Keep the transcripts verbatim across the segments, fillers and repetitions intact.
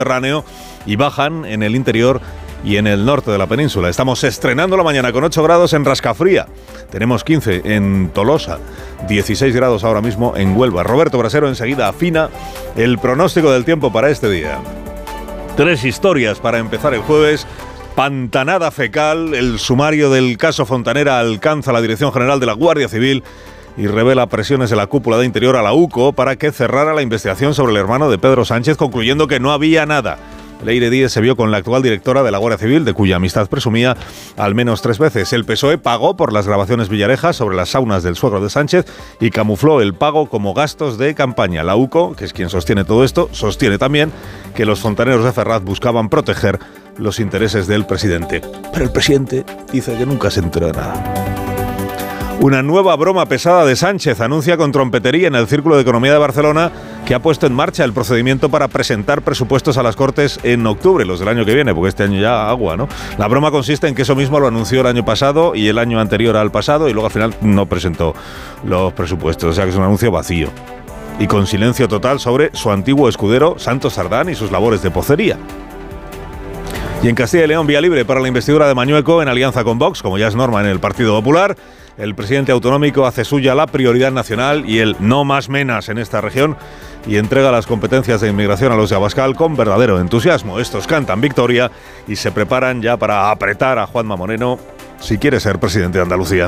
Mediterráneo y bajan en el interior y en el norte de la península. Estamos estrenando la mañana con ocho grados en Rascafría. Tenemos quince en Tolosa, dieciséis grados ahora mismo en Huelva. Roberto Brasero enseguida afina el pronóstico del tiempo para este día. Tres historias para empezar el jueves. Pantanada fecal, el sumario del caso Fontanera alcanza la Dirección General de la Guardia Civil y revela presiones de la cúpula de Interior a la UCO para que cerrara la investigación sobre el hermano de Pedro Sánchez, concluyendo que no había nada. Leire Díez se vio con la actual directora de la Guardia Civil, de cuya amistad presumía al menos tres veces. El P S O E pagó por las grabaciones Villarejas sobre las saunas del suegro de Sánchez y camufló el pago como gastos de campaña. La UCO, que es quien sostiene todo esto, sostiene también que los fontaneros de Ferraz buscaban proteger los intereses del presidente. Pero el presidente dice que nunca se enteró de nada. Una nueva broma pesada de Sánchez anuncia con trompetería en el Círculo de Economía de Barcelona que ha puesto en marcha el procedimiento para presentar presupuestos a las Cortes en octubre, los del año que viene, porque este año ya agua, ¿no? La broma consiste en que eso mismo lo anunció el año pasado y el año anterior al pasado y luego al final no presentó los presupuestos, o sea que es un anuncio vacío y con silencio total sobre su antiguo escudero Santos Sardán y sus labores de pocería. Y en Castilla y León, vía libre para la investidura de Mañueco en alianza con Vox, como ya es norma en el Partido Popular. El presidente autonómico hace suya la prioridad nacional y el no más menas en esta región y entrega las competencias de inmigración a los de Abascal con verdadero entusiasmo. Estos cantan victoria y se preparan ya para apretar a Juanma Moreno si quiere ser presidente de Andalucía.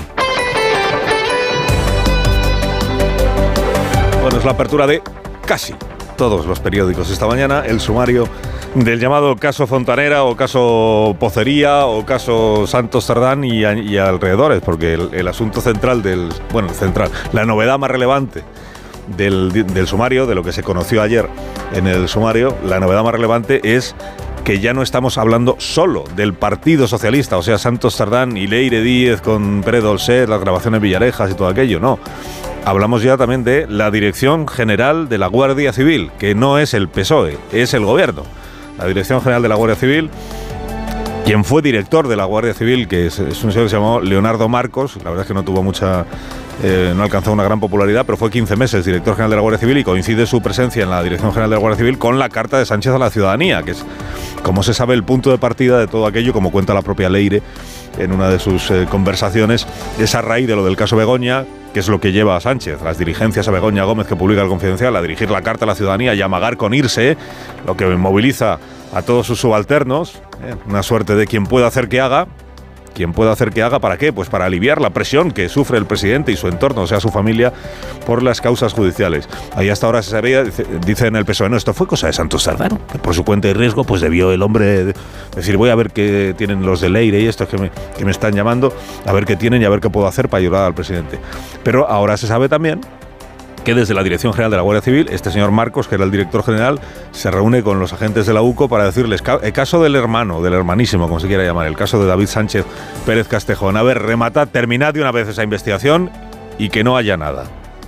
Bueno, es la apertura de casi todos los periódicos esta mañana, el sumario del llamado caso Fontanera o caso Pocería o caso Santos Sardán y, y alrededores, porque el, el asunto central del, bueno, central, la novedad más relevante del, del sumario, de lo que se conoció ayer en el sumario, la novedad más relevante es que ya no estamos hablando solo del Partido Socialista, o sea, Santos Sardán y Leire Díez con Pérez Dolcet, las grabaciones Villarejas y todo aquello, no. Hablamos ya también de la Dirección General de la Guardia Civil, que no es el P S O E, es el Gobierno. La Dirección General de la Guardia Civil, quien fue director de la Guardia Civil, que es, es un señor que se llamó Leonardo Marcos, la verdad es que no tuvo mucha, eh, no alcanzó una gran popularidad, pero fue quince meses director general de la Guardia Civil y coincide su presencia en la Dirección General de la Guardia Civil con la carta de Sánchez a la ciudadanía, que es, como se sabe, el punto de partida de todo aquello, como cuenta la propia Leire en una de sus eh, conversaciones, es a raíz de lo del caso Begoña, que es lo que lleva a Sánchez, las dirigencias a Begoña Gómez que publica el Confidencial, a dirigir la carta a la ciudadanía y a amagar con irse, lo que moviliza a todos sus subalternos, eh, una suerte de quien pueda hacer que haga. ¿Quién puede hacer que haga? ¿Para qué? Pues para aliviar la presión que sufre el presidente y su entorno, o sea, su familia, por las causas judiciales. Ahí hasta ahora se sabía, dice, dice en el P S O E, no, esto fue cosa de Santos Sardán, que por su cuenta y riesgo, pues debió el hombre decir, voy a ver qué tienen los de Leire y estos que me, que me están llamando, a ver qué tienen y a ver qué puedo hacer para ayudar al presidente. Pero ahora se sabe también que desde la Dirección General de la Guardia Civil, este señor Marcos, que era el director general, se reúne con los agentes de la UCO para decirles, el caso del hermano, del hermanísimo, como se quiera llamar, el caso de David Sánchez Pérez Castejón, a ver, rematad, terminad de una vez esa investigación y que no haya nada.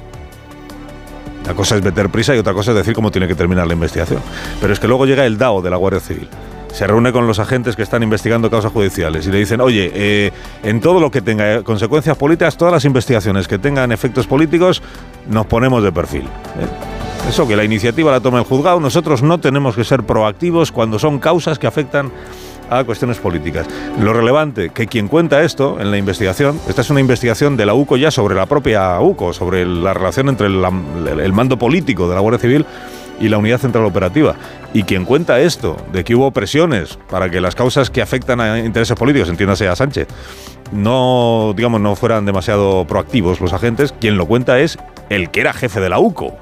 Una cosa es meter prisa y otra cosa es decir cómo tiene que terminar la investigación. Pero es que luego llega el D A O de la Guardia Civil. Se reúne con los agentes que están investigando causas judiciales y le dicen, oye, eh, en todo lo que tenga consecuencias políticas, todas las investigaciones que tengan efectos políticos, nos ponemos de perfil. ¿Eh? Eso, que la iniciativa la toma el juzgado, nosotros no tenemos que ser proactivos cuando son causas que afectan a cuestiones políticas. Lo relevante, que quien cuenta esto en la investigación, esta es una investigación de la UCO ya sobre la propia UCO, sobre la relación entre el, el mando político de la Guardia Civil y la Unidad Central Operativa. Y quien cuenta esto, de que hubo presiones para que las causas que afectan a intereses políticos, entiéndase a Sánchez, no, digamos, no fueran demasiado proactivos los agentes, quien lo cuenta es el que era jefe de la UCO,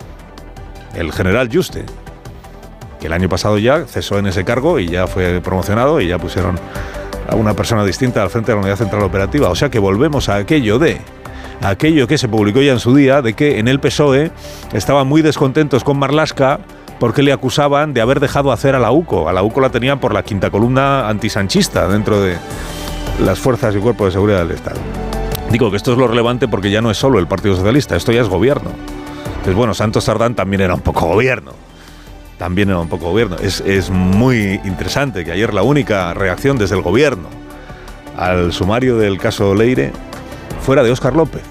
el general Juste, que el año pasado ya cesó en ese cargo y ya fue promocionado y ya pusieron a una persona distinta al frente de la Unidad Central Operativa. O sea que volvemos a aquello de... aquello que se publicó ya en su día, de que en el P S O E estaban muy descontentos con Marlaska porque le acusaban de haber dejado hacer a la UCO. A la UCO la tenían por la quinta columna antisanchista dentro de las fuerzas y cuerpos de seguridad del Estado. Digo que esto es lo relevante porque ya no es solo el Partido Socialista, esto ya es gobierno. Entonces, bueno, Santos Sardán también era un poco gobierno. También era un poco gobierno. Es, es muy interesante que ayer la única reacción desde el gobierno al sumario del caso Leire fuera de Óscar López.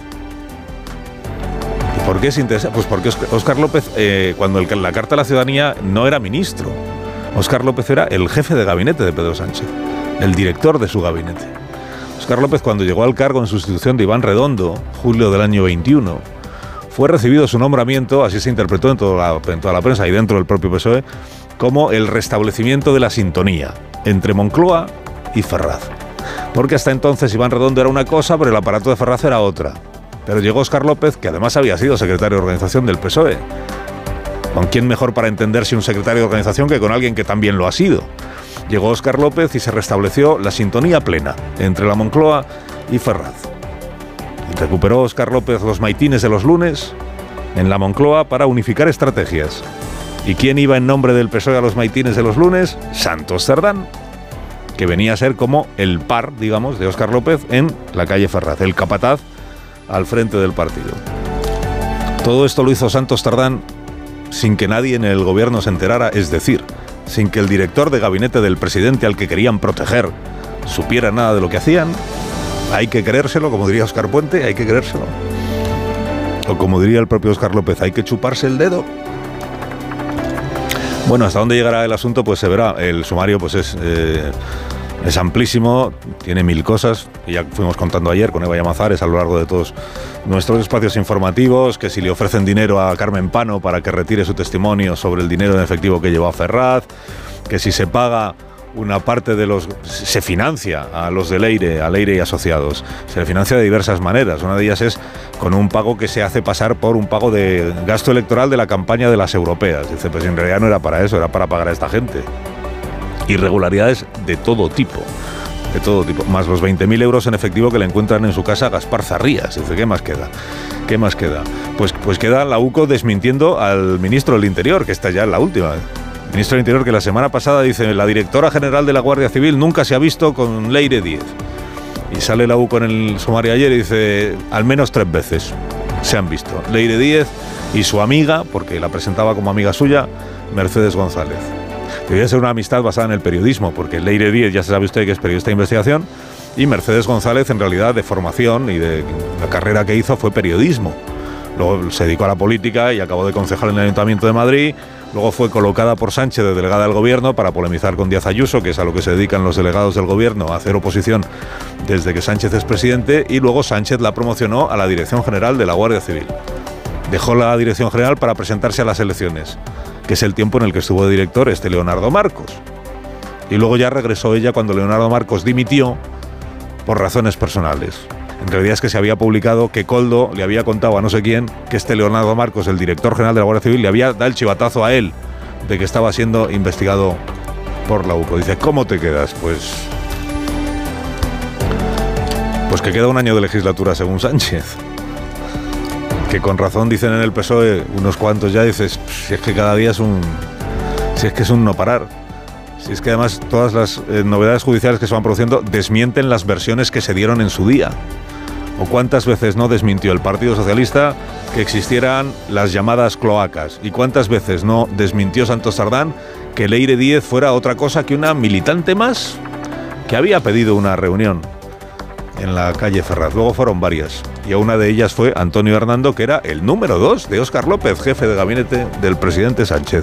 ¿Por qué es interesante? Pues porque Óscar López, eh, cuando el, la Carta a la Ciudadanía no era ministro. Óscar López era el jefe de gabinete de Pedro Sánchez, el director de su gabinete. Óscar López, cuando llegó al cargo en sustitución de Iván Redondo, julio del año veintiuno, fue recibido su nombramiento, así se interpretó en toda la, en toda la prensa y dentro del propio P S O E, como el restablecimiento de la sintonía entre Moncloa y Ferraz. Porque hasta entonces Iván Redondo era una cosa, pero el aparato de Ferraz era otra. Pero llegó Óscar López, que además había sido secretario de organización del P S O E. ¿Con quién mejor para entenderse un secretario de organización que con alguien que también lo ha sido? Llegó Óscar López y se restableció la sintonía plena entre la Moncloa y Ferraz. Recuperó Óscar López los maitines de los lunes en la Moncloa para unificar estrategias. ¿Y quién iba en nombre del P S O E a los maitines de los lunes? Santos Cerdán, que venía a ser como el par, digamos, de Óscar López en la calle Ferraz, el capataz al frente del partido. Todo esto lo hizo Santos Cerdán sin que nadie en el gobierno se enterara, es decir, sin que el director de gabinete del presidente al que querían proteger supiera nada de lo que hacían. Hay que creérselo, como diría Óscar Puente, hay que creérselo. O como diría el propio Óscar López, hay que chuparse el dedo. Bueno, hasta dónde llegará el asunto, pues se verá. El sumario pues es, eh, es amplísimo, tiene mil cosas, y ya fuimos contando ayer con Eva Llamazares a lo largo de todos nuestros espacios informativos, que si le ofrecen dinero a Carmen Pano para que retire su testimonio sobre el dinero en efectivo que llevó a Ferraz, que si se paga una parte de los... se financia a los de Leire, a Leire y Asociados. Se le financia de diversas maneras. Una de ellas es con un pago que se hace pasar por un pago de gasto electoral de la campaña de las europeas. Dice, pues en realidad no era para eso, era para pagar a esta gente. Irregularidades de todo tipo. De todo tipo. Más los veinte mil euros en efectivo que le encuentran en su casa a Gaspar Zarrías. Dice, ¿qué más queda? ¿Qué más queda? Pues, pues queda la U C O desmintiendo al ministro del Interior, que está ya en la última. Ministro del Interior que la semana pasada dice, la directora general de la Guardia Civil nunca se ha visto con Leire Díez. Y sale la U C O en el sumario ayer y dice, al menos tres veces se han visto. Leire Díez y su amiga, porque la presentaba como amiga suya, Mercedes González. Debería ser una amistad basada en el periodismo, porque Leire Díez ya se sabe usted que es periodista de investigación, y Mercedes González en realidad de formación y de la carrera que hizo fue periodismo. Luego se dedicó a la política y acabó de concejal en el Ayuntamiento de Madrid. Luego fue colocada por Sánchez de delegada del gobierno para polemizar con Díaz Ayuso, que es a lo que se dedican los delegados del gobierno, a hacer oposición desde que Sánchez es presidente, y luego Sánchez la promocionó a la Dirección General de la Guardia Civil. Dejó la Dirección General para presentarse a las elecciones, que es el tiempo en el que estuvo de director este Leonardo Marcos. Y luego ya regresó ella cuando Leonardo Marcos dimitió por razones personales. En realidad es que se había publicado que Koldo le había contado a no sé quién que este Leonardo Marcos, el director general de la Guardia Civil, le había dado el chivatazo a él de que estaba siendo investigado por la U C O. Dice, ¿cómo te quedas? Pues, pues que queda un año de legislatura según Sánchez. Que con razón dicen en el P S O E unos cuantos ya, dices, si es que cada día es un... si es que es un no parar. Si es que además todas las eh, novedades judiciales que se van produciendo desmienten las versiones que se dieron en su día. ¿O cuántas veces no desmintió el Partido Socialista que existieran las llamadas cloacas? ¿Y cuántas veces no desmintió Santos Cerdán que Leire Díez fuera otra cosa que una militante más que había pedido una reunión en la calle Ferraz? Luego fueron varias. Y una de ellas fue Antonio Hernando, que era el número dos de Óscar López, jefe de gabinete del presidente Sánchez.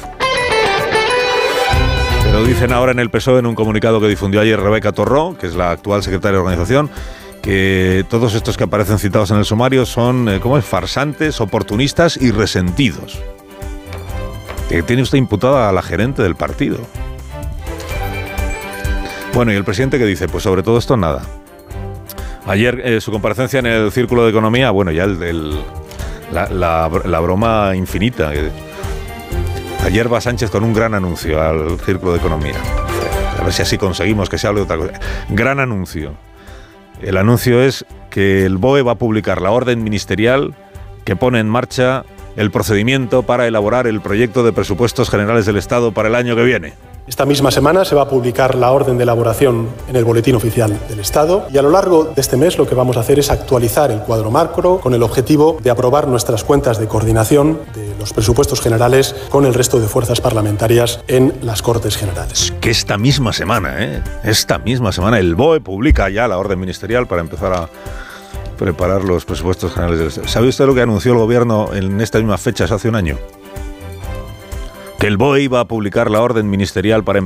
Pero dicen ahora en el P S O E, en un comunicado que difundió ayer Rebeca Torró, que es la actual secretaria de organización, que todos estos que aparecen citados en el sumario son, eh, ¿cómo es?, farsantes, oportunistas y resentidos. Que tiene usted imputada a la gerente del partido. Bueno, ¿y el presidente qué dice? Pues sobre todo esto nada. Ayer eh, su comparecencia en el Círculo de Economía, bueno, ya el, el, la, la, la broma infinita. Ayer va Sánchez con un gran anuncio al Círculo de Economía. A ver si así conseguimos que se hable de otra cosa. Gran anuncio. El anuncio es que el B O E va a publicar la orden ministerial que pone en marcha el procedimiento para elaborar el proyecto de presupuestos generales del Estado para el año que viene. Esta misma semana se va a publicar la orden de elaboración en el Boletín Oficial del Estado y a lo largo de este mes lo que vamos a hacer es actualizar el cuadro macro con el objetivo de aprobar nuestras cuentas de coordinación de los presupuestos generales con el resto de fuerzas parlamentarias en las Cortes Generales. Que esta misma semana, ¿eh? Esta misma semana el B O E publica ya la orden ministerial para empezar a preparar los presupuestos generales del Estado. ¿Sabe usted lo que anunció el gobierno en estas mismas fechas hace un año? Que el B O E iba a publicar la orden ministerial para